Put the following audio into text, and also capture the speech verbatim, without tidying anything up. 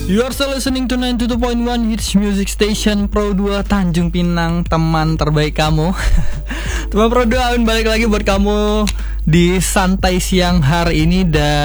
You are still listening to sembilan puluh dua koma satu Hits Music Station Pro dua Tanjung Pinang, teman terbaik kamu. Teman Pro dua, Amin balik lagi buat kamu di santai siang hari ini. Dan